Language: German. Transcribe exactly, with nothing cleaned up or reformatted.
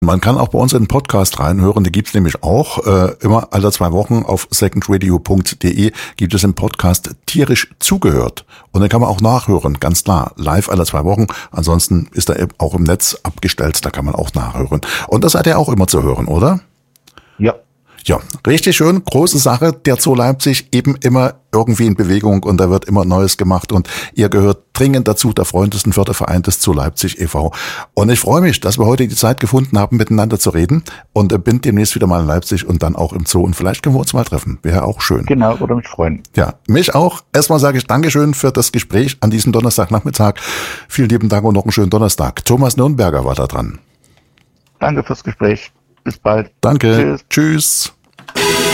Man kann auch bei uns in den Podcast reinhören, die gibt's nämlich auch. Äh, immer alle zwei Wochen auf second radio punkt de gibt es im Podcast Tierisch zugehört. Und den kann man auch nachhören, ganz klar. Live alle zwei Wochen. Ansonsten ist er auch im Netz abgestellt, da kann man auch nachhören. Und das seid ihr auch immer zu hören, oder? Ja. Ja, richtig schön, große Sache, der Zoo Leipzig eben immer irgendwie in Bewegung und da wird immer Neues gemacht und ihr gehört dringend dazu, der freundlichen Förderverein des Zoo Leipzig e V Und ich freue mich, dass wir heute die Zeit gefunden haben, miteinander zu reden und bin demnächst wieder mal in Leipzig und dann auch im Zoo und vielleicht können wir uns mal treffen, wäre auch schön. Genau, würde mich freuen. Ja, mich auch. Erstmal sage ich Dankeschön für das Gespräch an diesem Donnerstagnachmittag. Vielen lieben Dank und noch einen schönen Donnerstag. Thomas Nürnberger war da dran. Danke fürs Gespräch. Bis bald. Danke. Tschüss. Tschüss.